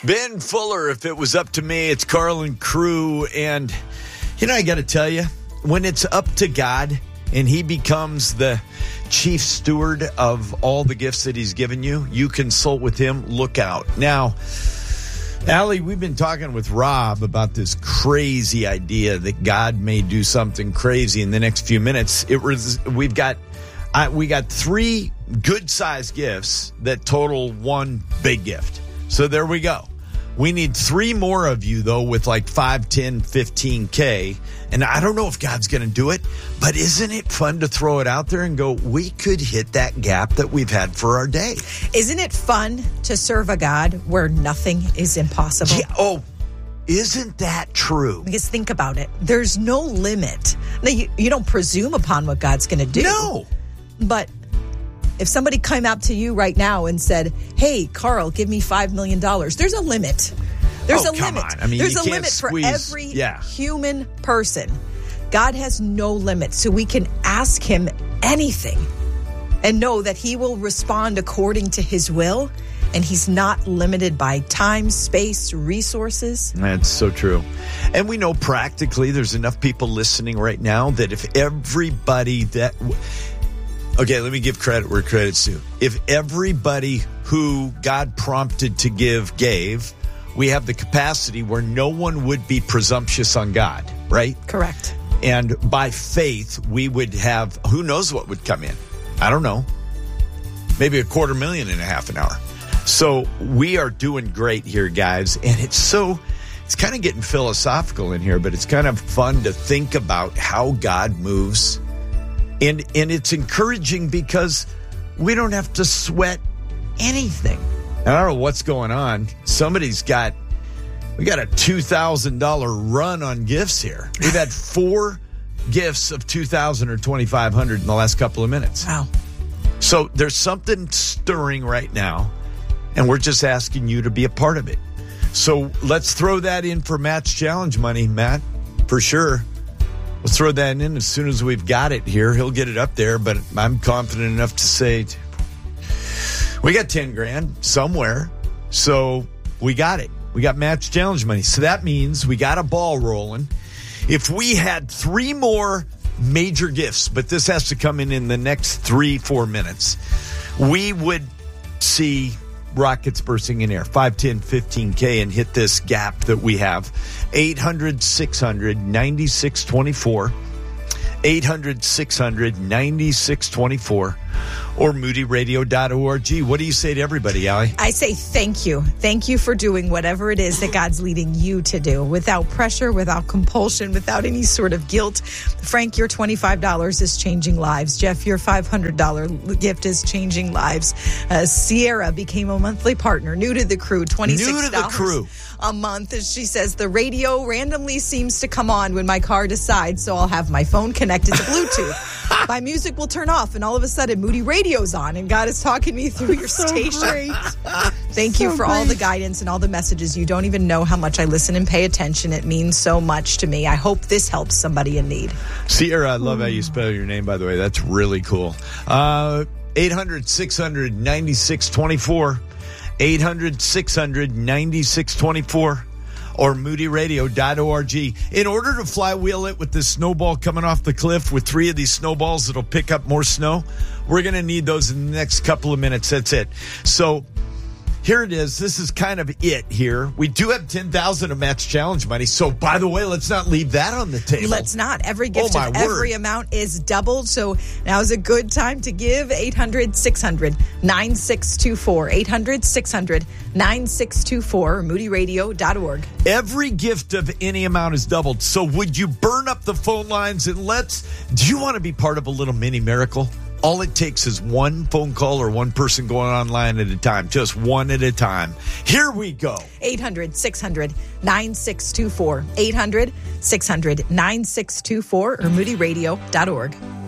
Ben Fuller, if it was up to me, it's Carlin Crew. And, I got to tell you, when it's up to God and he becomes the chief steward of all the gifts that he's given you, you consult with him, look out. Now, Allie, we've been talking with Rob about this crazy idea that God may do something crazy in the next few minutes. We got 3 good-sized gifts that total one big gift. So there we go. We need 3 more of you, though, with like 5, 10, 15K. And I don't know if God's going to do it, but isn't it fun to throw it out there and go, we could hit that gap that we've had for our day? Isn't it fun to serve a God where nothing is impossible? Yeah, oh, isn't that true? Because think about it. There's no limit. Now, you don't presume upon what God's going to do. No. But if somebody came up to you right now and said, hey, Carl, give me $5 million, there's a limit. There's a limit. On. I mean, there's a limit squeeze. For every human person. God has no limit. So we can ask him anything and know that he will respond according to his will. And he's not limited by time, space, resources. That's so true. And we know practically there's enough people listening right now that if everybody that... Okay, let me give credit where credit's due. If everybody who God prompted to give gave, we have the capacity where no one would be presumptuous on God, right? Correct. And by faith, we would have, who knows what would come in? I don't know. Maybe $250,000 in a half an hour. So we are doing great here, guys. And it's kind of getting philosophical in here, but it's kind of fun to think about how God moves. And it's encouraging because we don't have to sweat anything. I don't know what's going on. We got a $2,000 run on gifts here. We've had 4 gifts of $2,000 or $2,500 in the last couple of minutes. Wow. So there's something stirring right now, and we're just asking you to be a part of it. So let's throw that in for Matt's challenge money, Matt, for sure. Let's throw that in as soon as we've got it here. He'll get it up there, but I'm confident enough to say we got $10,000 somewhere. So we got it. We got Matt's challenge money. So that means we got a ball rolling. If we had 3 more major gifts, but this has to come in the next 3-4 minutes, we would see rockets bursting in air, 5, 10, 15K, and hit this gap that we have. 800-600-9624. 800-600-9624. Or moodyradio.org. What do you say to everybody, Allie? I say thank you. Thank you for doing whatever it is that God's leading you to do without pressure, without compulsion, without any sort of guilt. Frank, your $25 is changing lives. Jeff, your $500 gift is changing lives. Sierra became a monthly partner. New to the crew, $26 a month. As she says, the radio randomly seems to come on when my car decides, so I'll have my phone connected to Bluetooth. My music will turn off, and all of a sudden, Moody Radio's on, and God is talking me through your station. Thank you for all the guidance and all the messages. You don't even know how much I listen and pay attention. It means so much to me. I hope this helps somebody in need. Sierra, I love how you spell your name, by the way. That's really cool. 800-600-9624. 800-600-9624. Or moodyradio.org. In order to flywheel it with this snowball coming off the cliff with 3 of these snowballs that'll pick up more snow, we're going to need those in the next couple of minutes. That's it. So here it is. This is kind of it here. We do have $10,000 of Matt's challenge money. So, by the way, let's not leave that on the table. Let's not. Every gift of every amount is doubled. So now is a good time to give. 800-600-9624. 800-600-9624 or moodyradio.org. Every gift of any amount is doubled. So would you burn up the phone lines and do you want to be part of a little mini miracle? All it takes is one phone call or one person going online at a time. Just one at a time. Here we go. 800-600-9624. 800-600-9624 or moodyradio.org.